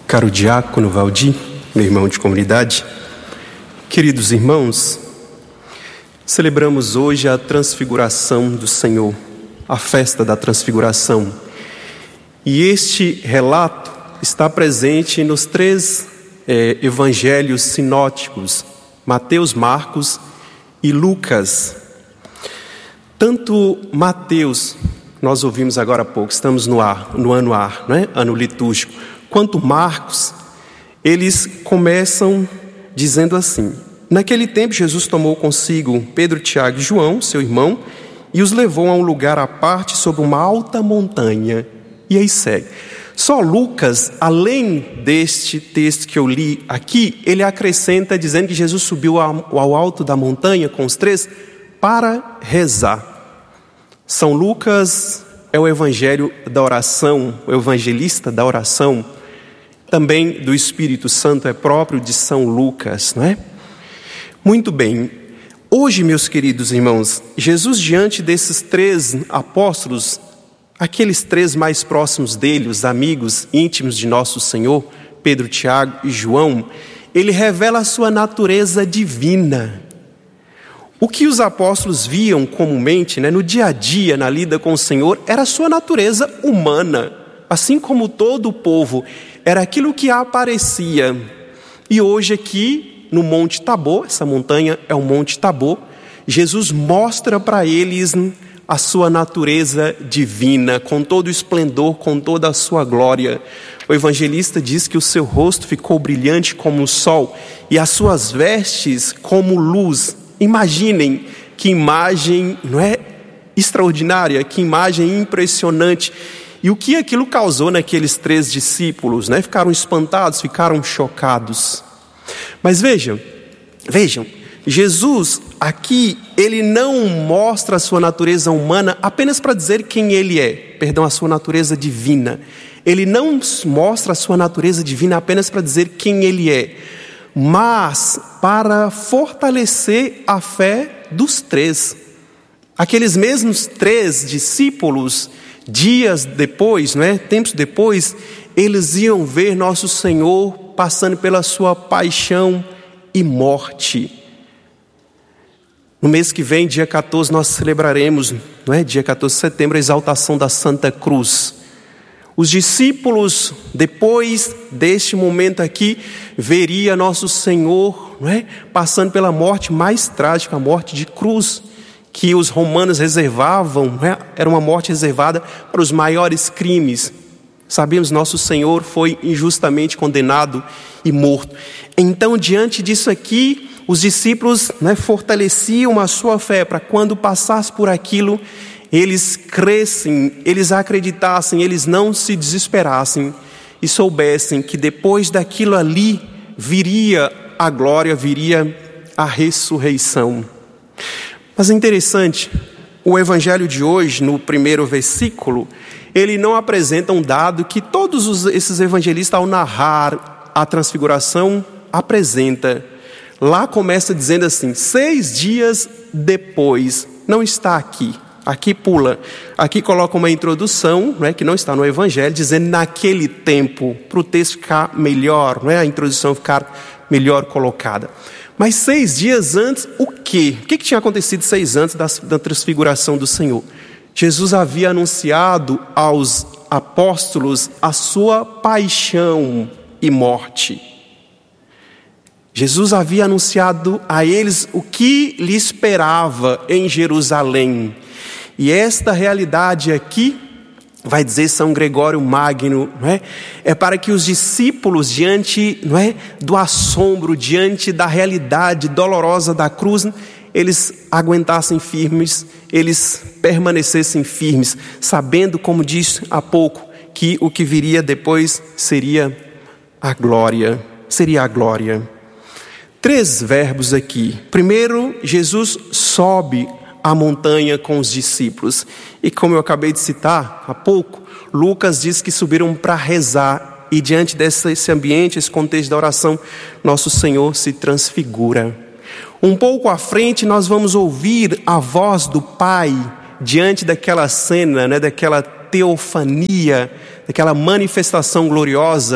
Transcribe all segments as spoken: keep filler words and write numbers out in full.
Caro diácono Valdir, meu irmão de comunidade, queridos irmãos, celebramos hoje a transfiguração do Senhor, a festa da transfiguração. E este relato está presente nos três é, evangelhos sinóticos, Mateus, Marcos e Lucas. Tanto Mateus, nós ouvimos agora há pouco, estamos no, ar, no ano ar, não é? Ano litúrgico, quanto Marcos, eles começam dizendo assim: naquele tempo Jesus tomou consigo Pedro, Tiago e João, seu irmão, e os levou a um lugar à parte sobre uma alta montanha. E aí segue. Só Lucas, além deste texto que eu li aqui, ele acrescenta dizendo que Jesus subiu ao alto da montanha com os três para rezar. São Lucas é o evangelho da oração, o evangelista da oração, também do Espírito Santo, é próprio de São Lucas, não é? Muito bem. Hoje, meus queridos irmãos, Jesus, diante desses três apóstolos, aqueles três mais próximos dele, os amigos íntimos de nosso Senhor, Pedro, Tiago e João, ele revela a sua natureza divina. O que os apóstolos viam comumente, né, no dia a dia, na lida com o Senhor, era a sua natureza humana, assim como todo o povo, era aquilo que aparecia. E hoje aqui, no Monte Tabor, essa montanha é o Monte Tabor, Jesus mostra para eles a sua natureza divina, com todo o esplendor, com toda a sua glória. O evangelista diz que o seu rosto ficou brilhante como o sol e as suas vestes como luz. Imaginem que imagem, não é, extraordinária, que imagem impressionante. E o que aquilo causou naqueles três discípulos, né? Ficaram espantados, ficaram chocados. Mas vejam, vejam, Jesus aqui, ele não mostra a sua natureza humana apenas para dizer quem ele é, perdão, a sua natureza divina. Ele não mostra a sua natureza divina apenas para dizer quem ele é, mas para fortalecer a fé dos três. Aqueles mesmos três discípulos, dias depois, não é? Tempos depois, eles iam ver nosso Senhor passando pela sua paixão e morte. No mês que vem, dia quatorze, nós celebraremos, não é? Dia quatorze de setembro, a exaltação da Santa Cruz. Os discípulos, depois deste momento aqui, veria nosso Senhor, não é? Passando pela morte mais trágica, a morte de cruz, que os romanos reservavam, não é? Era uma morte reservada para os maiores crimes. Sabemos, nosso Senhor foi injustamente condenado e morto. Então, diante disso aqui, os discípulos, né, fortaleciam a sua fé para quando passasse por aquilo, eles crescem, eles acreditassem, eles não se desesperassem e soubessem que depois daquilo ali viria a glória, viria a ressurreição. Mas é interessante, o evangelho de hoje, no primeiro versículo, ele não apresenta um dado que todos os, esses evangelistas, ao narrar a transfiguração, apresenta. Lá começa dizendo assim, seis dias depois, não está aqui, aqui pula, aqui coloca uma introdução, não é, que não está no evangelho, dizendo naquele tempo, para o texto ficar melhor, não é, a introdução ficar melhor colocada. Mas seis dias antes, o quê? O que, que tinha acontecido seis antes da, da transfiguração do Senhor? Jesus havia anunciado aos apóstolos a sua paixão e morte. Jesus havia anunciado a eles o que lhe esperava em Jerusalém. E esta realidade aqui, vai dizer São Gregório Magno, não é? É para que os discípulos, diante, não é, do assombro, diante da realidade dolorosa da cruz, eles aguentassem firmes, eles permanecessem firmes, sabendo, como disse há pouco, que o que viria depois seria a glória, seria a glória. Três verbos aqui. Primeiro, Jesus sobe a montanha com os discípulos. E como eu acabei de citar há pouco, Lucas diz que subiram para rezar. E diante desse ambiente, esse contexto da oração, nosso Senhor se transfigura. Um pouco à frente nós vamos ouvir a voz do Pai diante daquela cena, né, daquela teofania, daquela manifestação gloriosa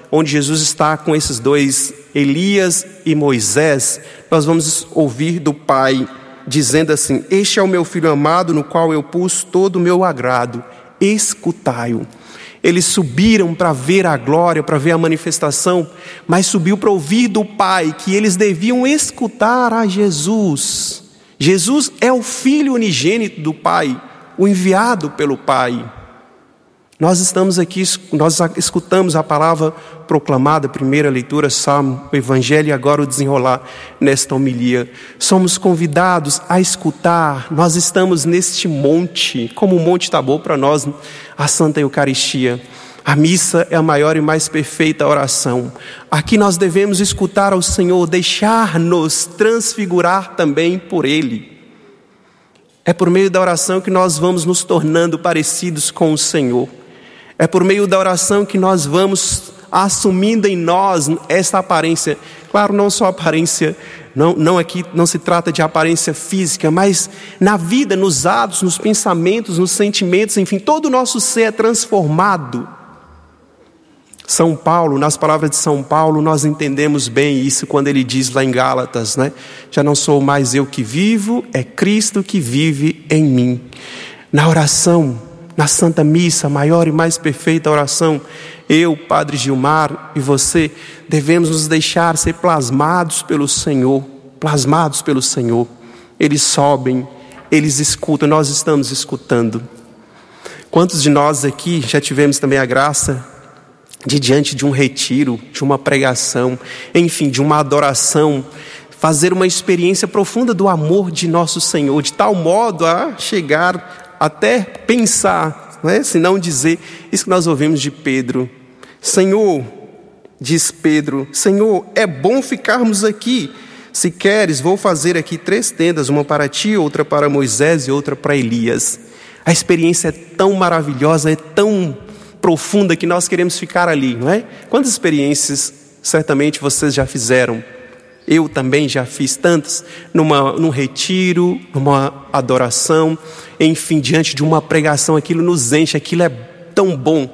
onde Jesus está com esses dois, Elias e Moisés, nós vamos ouvir do Pai dizendo assim: este é o meu filho amado, no qual eu pus todo o meu agrado, escutai-o. Eles subiram para ver a glória, para ver a manifestação, mas subiu para ouvir do Pai que eles deviam escutar a Jesus. Jesus é o Filho unigênito do Pai, o enviado pelo Pai. Nós estamos aqui, nós escutamos a palavra proclamada, primeira leitura, Salmo, o Evangelho e agora o desenrolar nesta homilia. Somos convidados a escutar, nós estamos neste monte, como o Monte Tabor para nós, a Santa Eucaristia. A missa é a maior e mais perfeita oração. Aqui nós devemos escutar ao Senhor, deixar-nos transfigurar também por Ele. É por meio da oração que nós vamos nos tornando parecidos com o Senhor. É por meio da oração que nós vamos assumindo em nós esta aparência. Claro, não só aparência, não, não aqui não se trata de aparência física, mas na vida, nos atos, nos pensamentos, nos sentimentos, enfim, todo o nosso ser é transformado. São Paulo, nas palavras de São Paulo, nós entendemos bem isso quando ele diz lá em Gálatas, né? Já não sou mais eu que vivo, é Cristo que vive em mim. Na oração, na Santa Missa, a maior e mais perfeita oração, eu, Padre Gilmar e você, devemos nos deixar ser plasmados pelo Senhor, plasmados pelo Senhor. Eles sobem, eles escutam, nós estamos escutando. Quantos de nós aqui já tivemos também a graça de, diante de um retiro, de uma pregação, enfim, de uma adoração, fazer uma experiência profunda do amor de nosso Senhor, de tal modo a chegar até pensar, não é? Se não dizer isso que nós ouvimos de Pedro: Senhor, diz Pedro, Senhor, é bom ficarmos aqui. Se queres, vou fazer aqui três tendas, uma para ti, outra para Moisés e outra para Elias. A experiência é tão maravilhosa, é tão profunda que nós queremos ficar ali, não é? Quantas experiências certamente vocês já fizeram? Eu também já fiz tantas, numa, num retiro, numa adoração, enfim, diante de uma pregação, aquilo nos enche, aquilo é tão bom.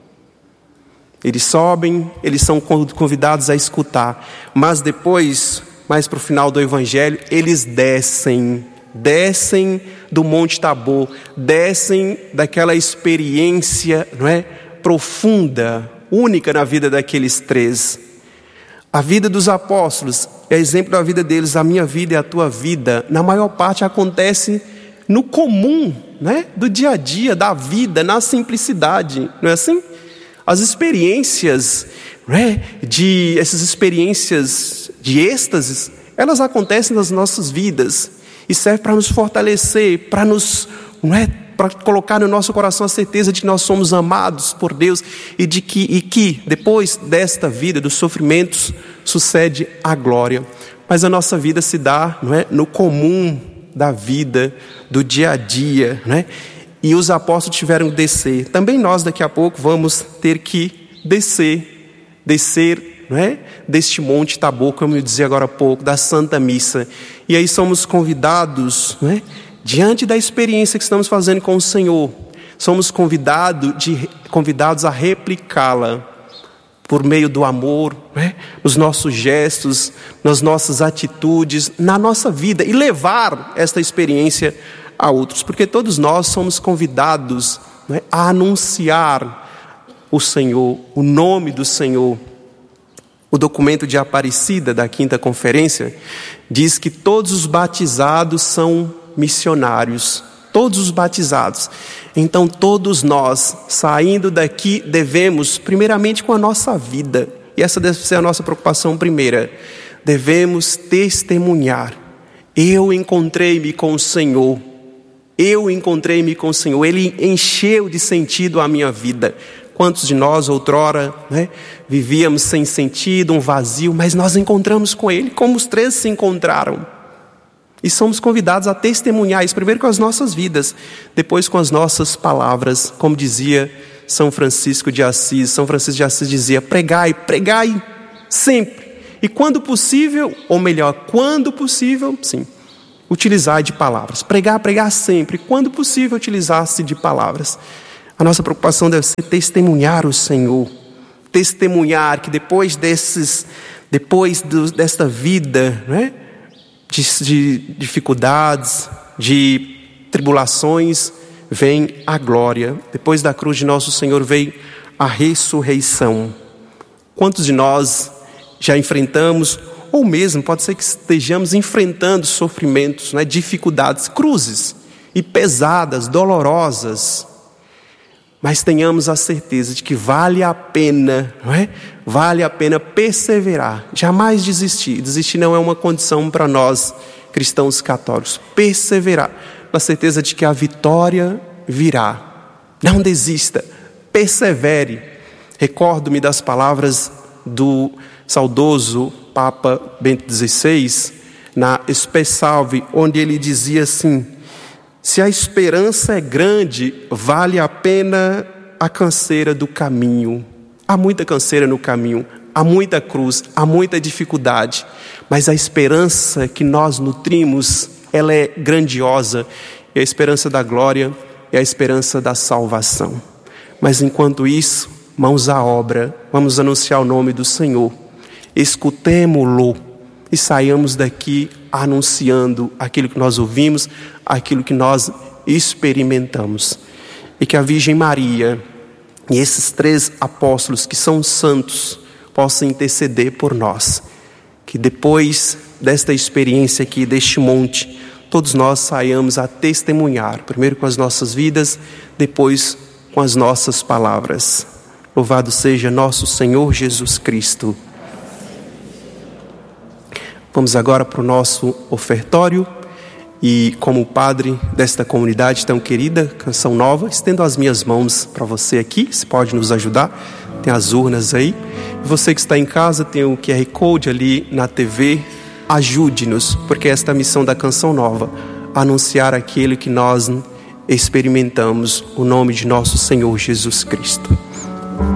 Eles sobem, eles são convidados a escutar, mas depois, mais para o final do Evangelho, eles descem, descem do Monte Tabor, descem daquela experiência, não é, profunda, única na vida daqueles três. A vida dos apóstolos é exemplo da vida deles, a minha vida e a tua vida, na maior parte acontece no comum, né? Do dia a dia, da vida, na simplicidade, não é assim? As experiências, né? de, essas experiências de êxtase, elas acontecem nas nossas vidas e servem para nos fortalecer, para nos, não é? para colocar no nosso coração a certeza de que nós somos amados por Deus e de que, e que depois desta vida, dos sofrimentos, sucede a glória. Mas a nossa vida se dá, não é, no comum da vida, do dia a dia, não é? E os apóstolos tiveram que descer. Também nós daqui a pouco vamos ter que descer, descer, não é? Deste Monte Tabor, como eu dizia agora há pouco, da Santa Missa. E aí somos convidados, não é? Diante da experiência que estamos fazendo com o Senhor, somos convidado de, convidados a replicá-la por meio do amor, né? Nos nossos gestos, nas nossas atitudes, na nossa vida, e levar esta experiência a outros, porque todos nós somos convidados, né, a anunciar o Senhor, o nome do Senhor. O documento de Aparecida da Quinta Conferência diz que todos os batizados são missionários, todos os batizados. Então todos nós, saindo daqui, devemos, primeiramente com a nossa vida, e essa deve ser a nossa preocupação primeira, devemos testemunhar: eu encontrei-me com o Senhor, eu encontrei-me com o Senhor, Ele encheu de sentido a minha vida. Quantos de nós outrora, né, vivíamos sem sentido, um vazio, mas nós encontramos com Ele, como os três se encontraram. E somos convidados a testemunhar isso, primeiro com as nossas vidas, depois com as nossas palavras. Como dizia São Francisco de Assis, São Francisco de Assis dizia: pregai, pregai sempre. E quando possível, ou melhor, quando possível, sim, utilizai de palavras. Pregar, pregar sempre. Quando possível, utilizar-se de palavras. A nossa preocupação deve ser testemunhar o Senhor, testemunhar que depois desses, depois do, desta vida, né, de, de dificuldades, de tribulações, vem a glória. Depois da cruz de nosso Senhor vem a ressurreição. Quantos de nós já enfrentamos, ou mesmo pode ser que estejamos enfrentando sofrimentos, né, dificuldades, cruzes e pesadas, dolorosas, mas tenhamos a certeza de que vale a pena, não é? Vale a pena perseverar, jamais desistir. Desistir não é uma condição para nós cristãos católicos. Perseverar, na certeza de que a vitória virá. Não desista, persevere. Recordo-me das palavras do saudoso Papa Bento dezesseis, na Spe Salve, onde ele dizia assim: se a esperança é grande, vale a pena a canseira do caminho. Há muita canseira no caminho, há muita cruz, há muita dificuldade, mas a esperança que nós nutrimos, ela é grandiosa. É a esperança da glória, é a esperança da salvação. Mas enquanto isso, mãos à obra, vamos anunciar o nome do Senhor. Escutemo-lo e saiamos daqui anunciando aquilo que nós ouvimos, aquilo que nós experimentamos. E que a Virgem Maria e esses três apóstolos que são santos possam interceder por nós. Que depois desta experiência aqui, deste monte, todos nós saiamos a testemunhar, primeiro com as nossas vidas, depois com as nossas palavras. Louvado seja nosso Senhor Jesus Cristo. Vamos agora para o nosso ofertório e, como padre desta comunidade tão querida, Canção Nova, estendo as minhas mãos para você aqui, se pode nos ajudar, tem as urnas aí. E você que está em casa, tem o Q R Code ali na T V, ajude-nos, porque esta é a missão da Canção Nova, anunciar aquilo que nós experimentamos, o nome de nosso Senhor Jesus Cristo.